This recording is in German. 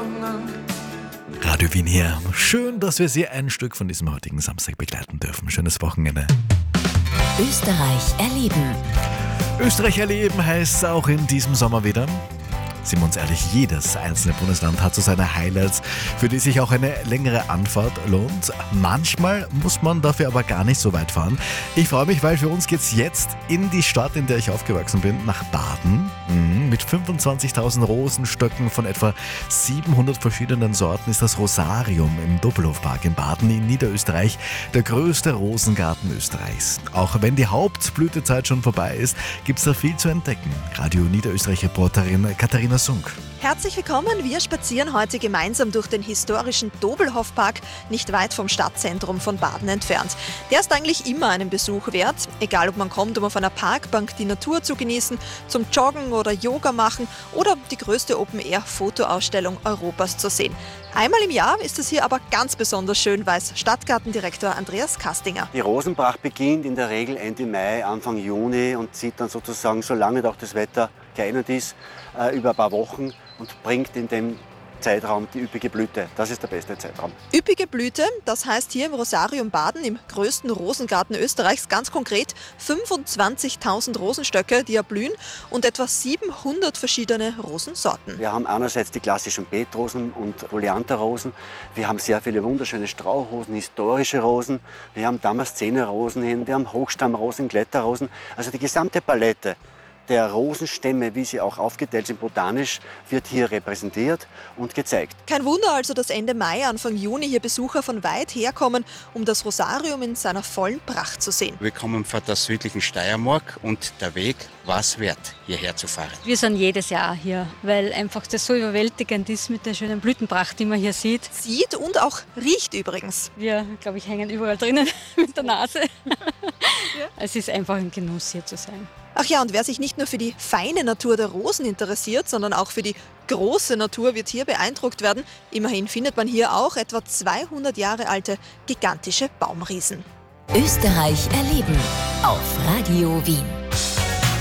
Radio Wien hier. Schön, dass wir Sie ein Stück von diesem heutigen Samstag begleiten dürfen. Schönes Wochenende. Österreich erleben. Österreich erleben heißt auch in diesem Sommer wieder. Sind wir uns ehrlich, jedes einzelne Bundesland hat so seine Highlights, für die sich auch eine längere Anfahrt lohnt. Manchmal muss man dafür aber gar nicht so weit fahren. Ich freue mich, weil für uns geht's jetzt in die Stadt, in der ich aufgewachsen bin, nach Baden. Mit 25.000 Rosenstöcken von etwa 700 verschiedenen Sorten ist das Rosarium im Doppelhofpark in Baden in Niederösterreich der größte Rosengarten Österreichs. Auch wenn die Hauptblütezeit schon vorbei ist, gibt's da viel zu entdecken. Radio Niederösterreich-Reporterin Katharina Sunk. Herzlich willkommen, wir spazieren heute gemeinsam durch den historischen Doppelhofpark, nicht weit vom Stadtzentrum von Baden entfernt. Der ist eigentlich immer einen Besuch wert, egal ob man kommt, um auf einer Parkbank die Natur zu genießen, zum Joggen oder Yoga machen oder die größte Open-Air-Fotoausstellung Europas zu sehen. Einmal im Jahr ist es hier aber ganz besonders schön, weiß Stadtgartendirektor Andreas Kastinger. Die Rosenpracht beginnt in der Regel Ende Mai, Anfang Juni und zieht dann sozusagen, solange auch das Wetter geeignet ist, über ein paar Wochen und bringt in dem Zeitraum die üppige Blüte. Das ist der beste Zeitraum. Üppige Blüte, das heißt hier im Rosarium Baden, im größten Rosengarten Österreichs, ganz konkret 25.000 Rosenstöcke, die erblühen und etwa 700 verschiedene Rosensorten. Wir haben einerseits die klassischen Beetrosen und Oleanderrosen. Wir haben sehr viele wunderschöne Strauchrosen, historische Rosen. Wir haben Damaszenerrosen hin, wir haben Hochstammrosen, Kletterrosen. Also die gesamte Palette der Rosenstämme, wie sie auch aufgeteilt sind botanisch, wird hier repräsentiert und gezeigt. Kein Wunder also, dass Ende Mai, Anfang Juni hier Besucher von weit herkommen, um das Rosarium in seiner vollen Pracht zu sehen. Wir kommen von der südlichen Steiermark und der Weg war es wert, hierher zu fahren. Wir sind jedes Jahr hier, weil einfach das so überwältigend ist mit der schönen Blütenpracht, die man hier sieht. Sieht und auch riecht übrigens. Wir, glaube ich, hängen überall drinnen mit der Nase. Es ist einfach ein Genuss, hier zu sein. Ach ja, und wer sich nicht nur für die feine Natur der Rosen interessiert, sondern auch für die große Natur, wird hier beeindruckt werden. Immerhin findet man hier auch etwa 200 Jahre alte gigantische Baumriesen. Österreich erleben auf Radio Wien.